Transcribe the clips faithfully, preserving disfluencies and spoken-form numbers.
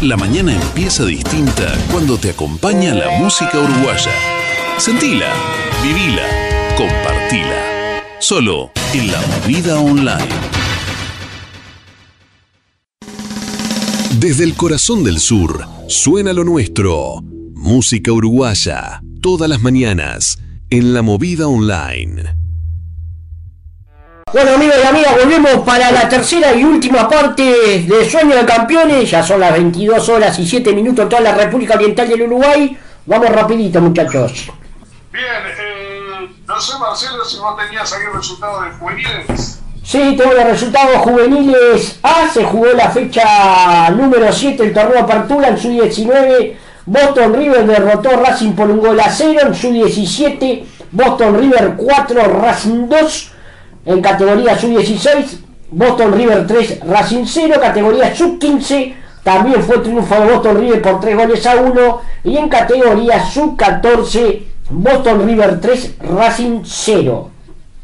La mañana empieza distinta cuando te acompaña la música uruguaya. Sentila, vivila, compartila. Solo en La Movida Online. Desde el corazón del sur, suena lo nuestro. Música uruguaya, todas las mañanas, en La Movida Online. Bueno, amigos y amigas, volvemos para la tercera y última parte de Sueño de Campeones. Ya son las veintidós horas y siete minutos en toda la República Oriental del Uruguay. Vamos rapidito, muchachos. Bien, eh, no sé, Marcelo, si vos tenías aquí el resultado de juveniles. Sí, tengo los resultados juveniles A. Se jugó la fecha número siete del torneo Apertura en su diecinueve. Boston River derrotó Racing por un gol a cero. En su diecisiete, Boston River cuatro, Racing dos. En categoría sub dieciséis, Boston River tres, Racing cero. Categoría sub quince, también fue triunfo de Boston River por tres goles a uno. Y en categoría sub catorce, Boston River tres, Racing cero.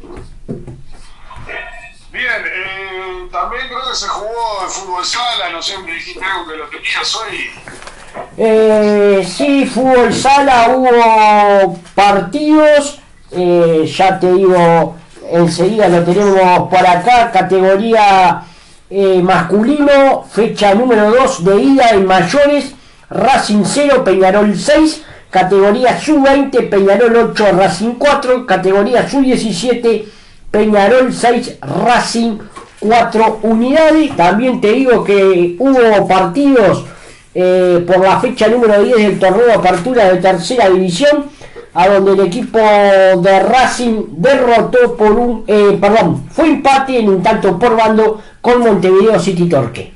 Bien, eh, también creo que se jugó el fútbol sala, no sé, me dijiste algo que lo tenías hoy. Eh, sí, fútbol sala, hubo partidos, eh, ya te digo... Enseguida lo tenemos por acá, categoría eh, masculino, fecha número dos de ida en mayores, Racing cero, Peñarol seis, categoría sub veinte, Peñarol ocho, Racing cuatro, categoría sub diecisiete, Peñarol seis, Racing cuatro unidades. También te digo que hubo partidos eh, por la fecha número diez del torneo de apertura de tercera división, a donde el equipo de Racing derrotó por un, eh, perdón, fue empate en un tanto por bando con Montevideo City Torque.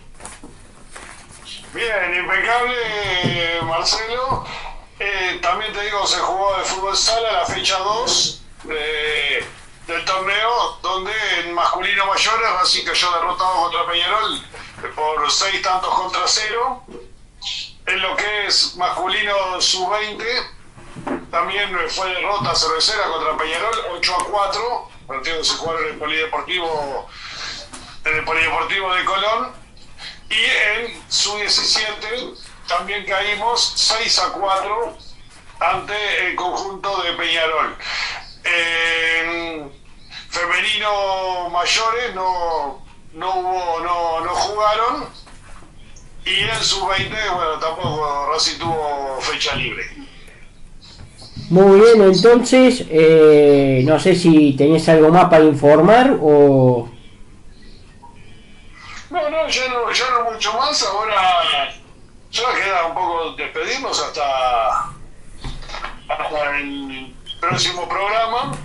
Bien, impecable, Marcelo. Eh, también te digo, se jugó de fútbol sala la fecha dos de, del torneo, donde en masculino mayores Racing cayó derrotado contra Peñarol por seis tantos contra cero. En lo que es masculino sub veinte, también fue derrota cervecera contra Peñarol, ocho a cuatro, partido que se jugó en el Polideportivo, en el Polideportivo de Colón. Y en sub diecisiete también caímos seis a cuatro ante el conjunto de Peñarol. En femenino mayores no, no hubo, no, no jugaron. Y en sub veinte, bueno, tampoco Racing tuvo fecha libre. Muy bien, entonces, eh, no sé si tenés algo más para informar o... No, no, ya no, ya no mucho más. Ahora ya queda un poco despedirnos hasta, hasta el próximo programa.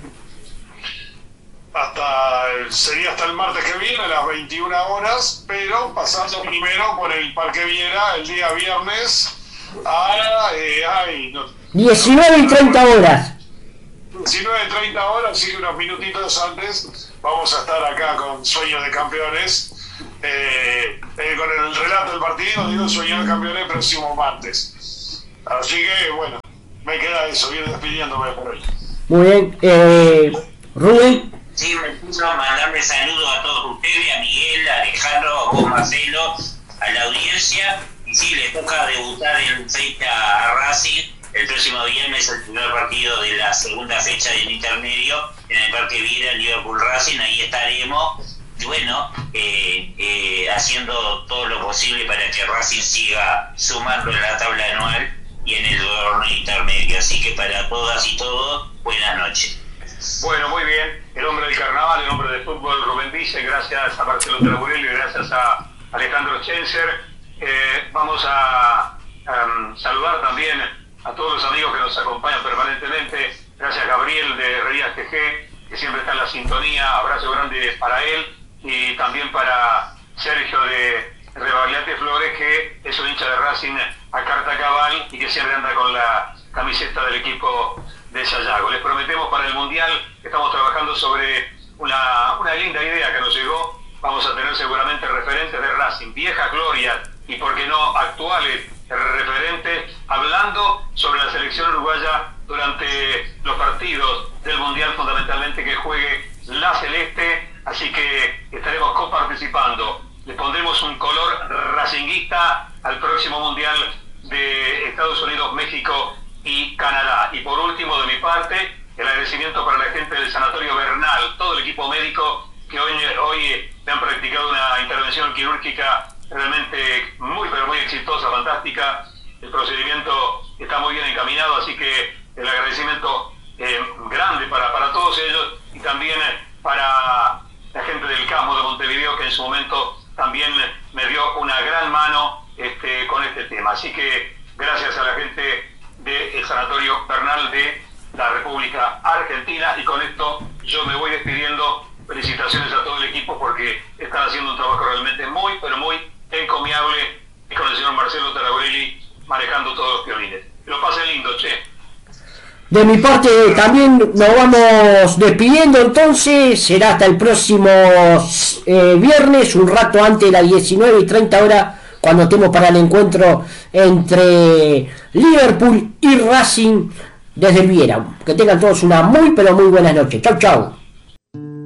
Hasta el, sería hasta el martes que viene a las veintiuna horas, pero pasando primero por el Parque Viera el día viernes a... Eh, ay, no, diecinueve y treinta horas. diecinueve y treinta horas, así que unos minutitos antes vamos a estar acá con Sueño de Campeones, eh, eh, con el relato del partido, digo Sueño de Campeones el próximo martes. Así que bueno, me queda eso, ir despidiéndome por hoy. Muy bien, eh, Rubén. Sí, me puso a mandarle saludos a todos ustedes, a Miguel, a Alejandro, a vos Marcelo, a la audiencia. Y sí, le toca debutar en fecha a Racing el próximo viernes, el primer partido de la segunda fecha del intermedio en el Parque Viera, en Liverpool Racing. Ahí estaremos, y bueno, eh, eh, haciendo todo lo posible para que Racing siga sumando en la tabla anual y en el torneo intermedio. Así que para todas y todos, buenas noches. Bueno, muy bien. El hombre del carnaval, el hombre del fútbol, Rubén Dice, gracias a Marcelo Traburelli y gracias a Alejandro Chenser. Eh, vamos a um, saludar también a todos los amigos que nos acompañan permanentemente. Gracias a Gabriel de Herrerías G G, que siempre está en la sintonía. Abrazo grande para él y también para Sergio de Rebagliate Flores, que es un hincha de Racing a carta cabal y que siempre anda con la camiseta del equipo de Sayago. Les prometemos para el Mundial que estamos trabajando sobre una, una linda idea que nos llegó. Vamos a tener seguramente referentes de Racing, vieja gloria y por qué no actuales referentes, hablando sobre la selección uruguaya durante los partidos del Mundial, fundamentalmente que juegue la celeste. Así que estaremos coparticipando. Le pondremos un color racinguista vista al próximo Mundial de Estados Unidos, México y Canadá. Y por último, de mi parte, el agradecimiento para la gente del Sanatorio Bernal, todo el equipo médico que hoy, hoy me han practicado una intervención quirúrgica realmente muy, pero muy exitosa, fantástica. El procedimiento está muy bien encaminado, así que el agradecimiento eh, grande para, para todos ellos y también para la gente del Casmo de Montevideo, que en su momento también me dio una gran mano este, con este tema. Así que gracias a la gente del Sanatorio Bernal de la República Argentina, y con esto yo me voy despidiendo. Felicitaciones a todo el equipo porque están haciendo un trabajo realmente muy, pero muy encomiable, y con el señor Marcelo Taraborelli manejando todos los violines. Que lo pasen lindo, che. De mi parte también nos vamos despidiendo, entonces será hasta el próximo eh, viernes, un rato antes de las diecinueve y treinta horas, cuando estemos para el encuentro entre Liverpool y Racing desde el Viera. Que tengan todos una muy pero muy buena noche. Chau, chau.